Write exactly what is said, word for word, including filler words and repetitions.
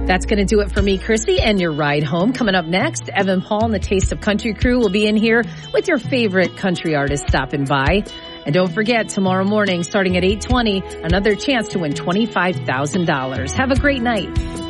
That's going to do it for me, Chrissy, and your ride home. Coming up next, Evan Paul and the Taste of Country crew will be in here with your favorite country artist stopping by. And don't forget, tomorrow morning, starting at eight twenty, another chance to win twenty-five thousand dollars. Have a great night.